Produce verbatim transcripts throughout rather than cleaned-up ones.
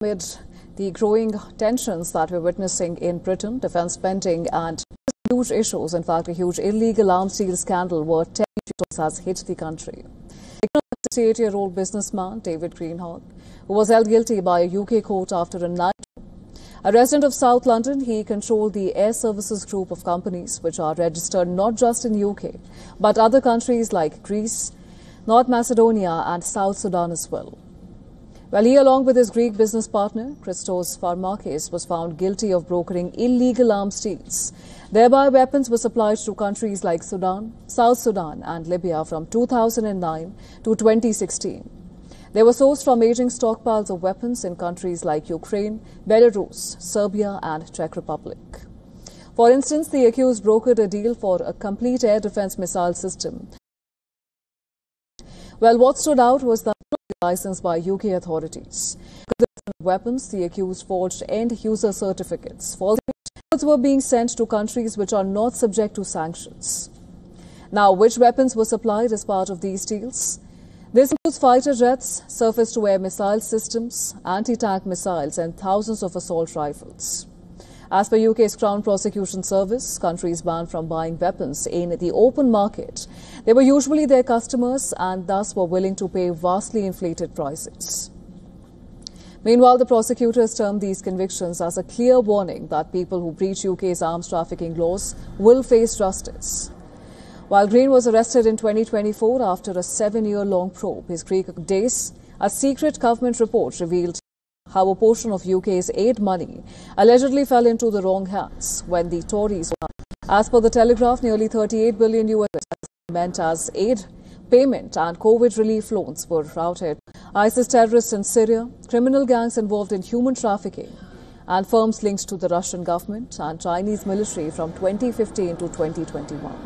amid the growing tensions that we're witnessing in Britain, defense spending and huge issues, in fact, a huge illegal arms deal scandal worth ten billion dollars has hit the country. sixty-eight-year-old businessman David Greenhalgh, who was held guilty by a U K court after a night. A resident of South London, he controlled the air services group of companies which are registered not just in U K, but other countries like Greece, North Macedonia and South Sudan as well. Well, he, along with his Greek business partner, Christos Farmakis, was found guilty of brokering illegal arms deals. Thereby, weapons were supplied to countries like Sudan, South Sudan and Libya from two thousand nine to twenty sixteen. They were sourced from aging stockpiles of weapons in countries like Ukraine, Belarus, Serbia and Czech Republic. For instance, the accused brokered a deal for a complete air defense missile system. Well, what stood out was that licensed by U K authorities. For the weapons, the accused forged end-user certificates. False goods were being sent to countries which are not subject to sanctions. Now, which weapons were supplied as part of these deals? This includes fighter jets, surface-to-air missile systems, anti-tank missiles and thousands of assault rifles. As per U K's Crown Prosecution Service, countries banned from buying weapons in the open market. They were usually their customers and thus were willing to pay vastly inflated prices. Meanwhile, the prosecutors termed these convictions as a clear warning that people who breach U K's arms trafficking laws will face justice. While Green was arrested in twenty twenty-four after a seven-year-long probe, his Greek days, a secret government report revealed how a portion of U K's aid money allegedly fell into the wrong hands when the Tories won. As per the Telegraph, nearly thirty-eight billion U S meant as aid payment and COVID relief loans were routed. ISIS terrorists in Syria, criminal gangs involved in human trafficking, and firms linked to the Russian government and Chinese military from twenty fifteen to twenty twenty-one.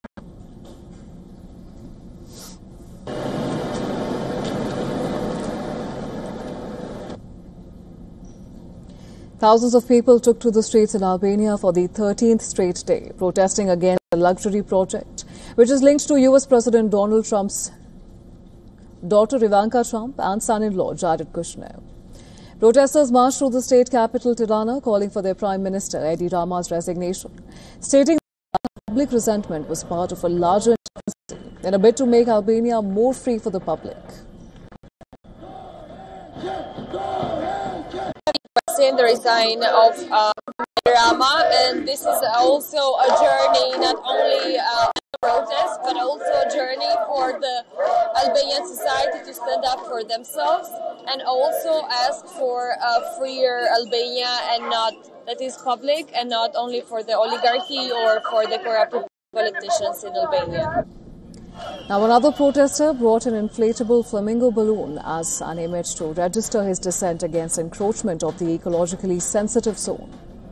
Thousands of people took to the streets in Albania for the thirteenth straight day, protesting against the luxury project, which is linked to U S President Donald Trump's daughter Ivanka Trump and son-in-law Jared Kushner. Protesters marched through the state capital Tirana, calling for their Prime Minister Edi Rama's resignation, stating that public resentment was part of a larger insurgency in a bid to make Albania more free for the public. The resign of uh, Rama, and this is also a journey, not only uh, a protest, but also a journey for the Albanian society to stand up for themselves and also ask for a freer Albania, and not that is public, and not only for the oligarchy or for the corrupt politicians in Albania. Now, another protester brought an inflatable flamingo balloon as an image to register his dissent against encroachment of the ecologically sensitive zone.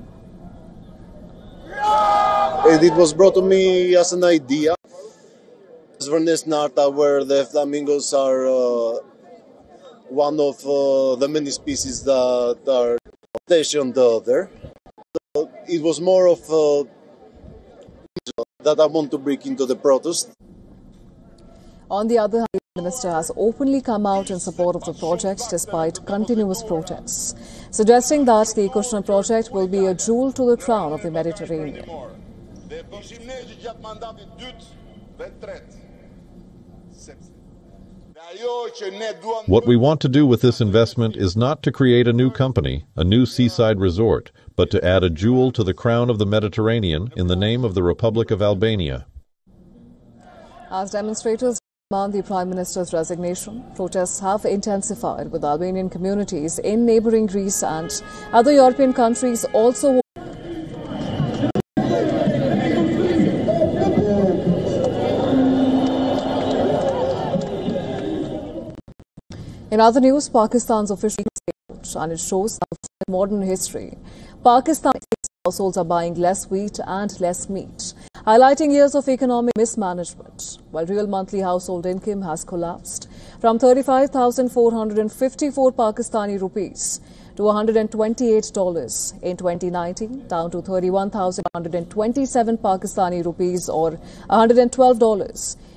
And it was brought to me as an idea. Zvërnes Narta, where the flamingos are uh, one of uh, the many species that are on the other. So it was more of uh, that I want to bring into the protest. On the other hand, the minister has openly come out in support of the project despite continuous protests, suggesting that the Kushner project will be a jewel to the crown of the Mediterranean. What we want to do with this investment is not to create a new company, a new seaside resort, but to add a jewel to the crown of the Mediterranean in the name of the Republic of Albania. As demonstrators demand the Prime Minister's resignation, protests have intensified, with Albanian communities in neighbouring Greece and other European countries also. In other news, Pakistan's official report, and it shows that in modern history, Pakistan households are buying less wheat and less meat, highlighting years of economic mismanagement, while real monthly household income has collapsed from thirty-five thousand four hundred fifty-four Pakistani rupees to one hundred twenty-eight dollars in twenty nineteen, down to thirty-one thousand one hundred twenty-seven Pakistani rupees or one hundred twelve dollars